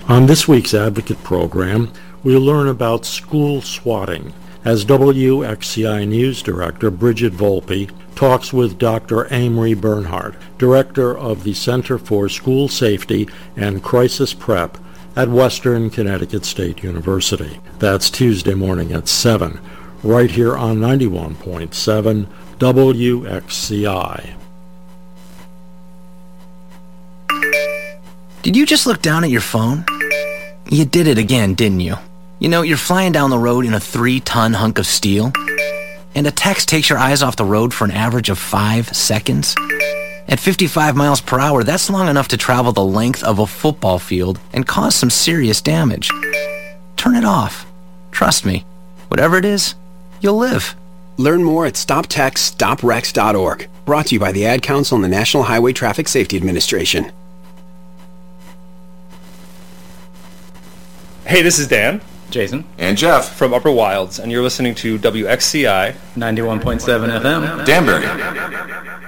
On this week's Advocate program, we'll learn about school swatting as WXCI News Director Bridget Volpe talks with Dr. Amory Bernhardt, Director of the Center for School Safety and Crisis Prep at Western Connecticut State University. That's Tuesday morning at 7, right here on 91.7 WXCI. Did you just look down at your phone? You did it again, didn't you? You know, you're flying down the road in a 3-ton hunk of steel, and a text takes your eyes off the road for an average of 5 seconds. At 55 miles per hour, that's long enough to travel the length of a football field and cause some serious damage. Turn it off. Trust me, whatever it is, you'll live. Learn more at StopTextStopWrecks.org. Brought to you by the Ad Council and the National Highway Traffic Safety Administration. Hey, this is Dan. Jason. And Jeff. From Upper Wilds, and you're listening to WXCI 91.7 FM. Danbury.